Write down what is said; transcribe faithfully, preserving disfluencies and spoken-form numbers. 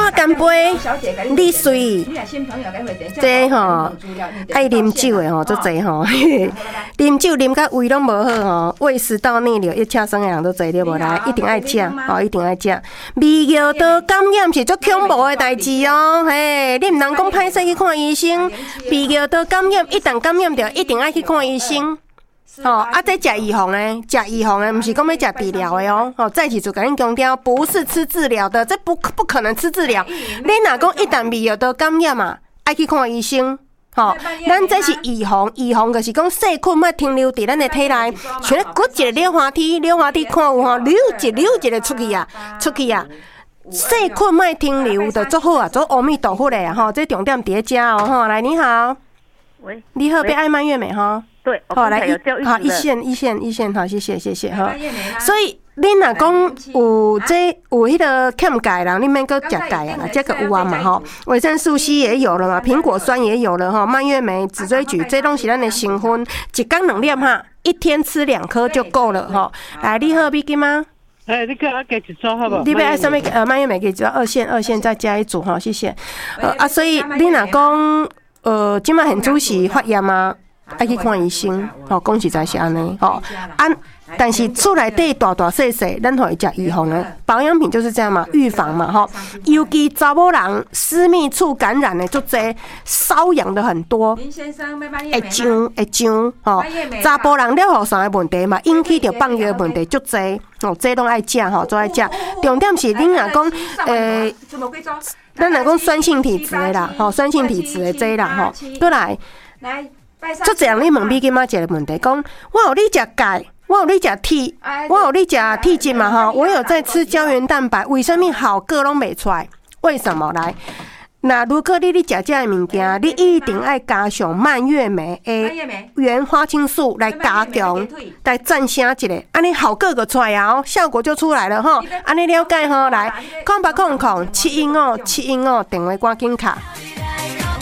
喝干杯，你水。这吼爱啉酒的吼，足济吼，啉酒啉到胃拢无好吼，胃食道逆流、一车酸的人都济对无来，一定爱食哦，一定爱食。泌尿道感染是足恐怖的代志哦，嘿，你唔通讲歹势去看医生。泌尿道感染一旦感染着，一定爱去看医生。哦，啊，这食预防的，食预防的，不是讲要食治疗的哦。哦，再次就跟你强调，不是吃治疗的，这不不可能吃治疗。你若讲一旦泌尿道感染嘛，爱去看医生。吼，咱这是预防，预防就是讲细菌莫停留伫咱的体内，像咧骨一个溜滑梯，溜滑梯看有吼，溜一溜一个出去啊，出去啊。细菌莫停留就足好啊，做阿弥陀佛的啊，吼，这重点伫遮哦，吼，来你好， 喂， 你好，被爱蔓越莓哈。 对， 好来一好一线一线一线好，谢谢谢谢哈。所以你若讲有这有迄个欠钙人，你免搁食钙啊，这个有啊嘛吼。维生素 C 也有了嘛，苹果酸也有了哈，蔓越莓、紫锥菊这东西咱的成分，一天两粒哈，一天吃两颗就够了哈。来，你喝比金吗？ 哎，你给我加一组好不好？ 你要爱上面呃蔓越莓给只要二线二线再加一组哈，谢谢。呃啊，所以你若讲呃，今麦很主席发炎吗？爱去看医生，吼，讲实在是安尼，吼，安，但是厝内底大大细细，咱可以食预防的保养品就是这样嘛，预防嘛，吼。尤其查某人私密处感染的就这瘙痒的很多，会痒会痒，吼。查甫人了后生的问题嘛，引起着放药的问题就这，吼，这拢爱食，吼，都爱食。重点是恁若讲，诶，咱若讲酸性体质的啦，吼，酸性体质的这啦，吼，过来。做这样你问你今仔一个问题，讲我有你食钙，我有你食铁，我有你食铁质嘛吼，我有在吃胶原蛋白，为什么好个拢袂出来？为什么来？那如果你咧食这个物件，你一定要加上蔓越莓的原花青素来加强，来赞声一下，安尼好个个出来啊，效果就出来了吼。安尼了解吼，来，空八空空七一五七一五电话赶紧卡。